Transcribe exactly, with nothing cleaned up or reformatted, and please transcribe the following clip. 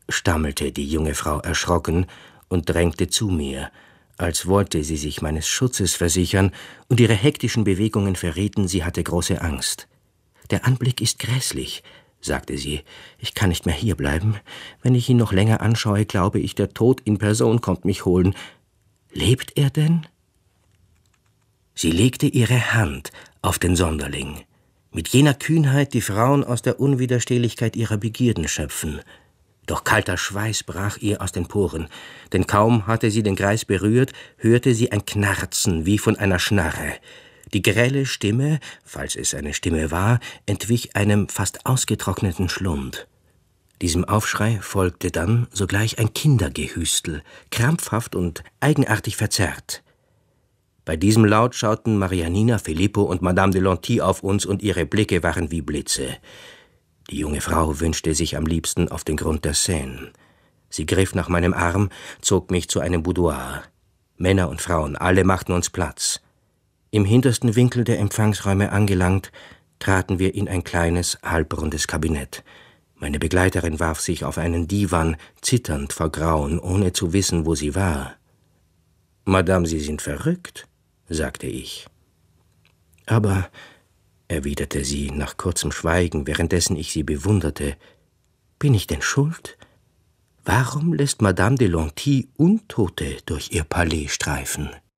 stammelte die junge Frau erschrocken und drängte zu mir, als wollte sie sich meines Schutzes versichern, und ihre hektischen Bewegungen verrieten, sie hatte große Angst. »Der Anblick ist grässlich«, sagte sie. »Ich kann nicht mehr hierbleiben. Wenn ich ihn noch länger anschaue, glaube ich, der Tod in Person kommt mich holen. Lebt er denn?« Sie legte ihre Hand auf den Sonderling, mit jener Kühnheit, die Frauen aus der Unwiderstehlichkeit ihrer Begierden schöpfen. Doch kalter Schweiß brach ihr aus den Poren, denn kaum hatte sie den Greis berührt, hörte sie ein Knarzen wie von einer Schnarre. Die grelle Stimme, falls es eine Stimme war, entwich einem fast ausgetrockneten Schlund. Diesem Aufschrei folgte dann sogleich ein Kindergehüstel, krampfhaft und eigenartig verzerrt. Bei diesem Laut schauten Marianina, Filippo und Madame de Lanty auf uns, und ihre Blicke waren wie Blitze. Die junge Frau wünschte sich am liebsten auf den Grund der Seine. Sie griff nach meinem Arm, zog mich zu einem Boudoir. Männer und Frauen, alle machten uns Platz. Im hintersten Winkel der Empfangsräume angelangt, traten wir in ein kleines, halbrundes Kabinett. Meine Begleiterin warf sich auf einen Divan, zitternd vor Grauen, ohne zu wissen, wo sie war. »Madame, Sie sind verrückt«, sagte ich. »Aber«, erwiderte sie nach kurzem Schweigen, währenddessen ich sie bewunderte, »bin ich denn schuld? Warum lässt Madame de Lanty Untote durch ihr Palais streifen?«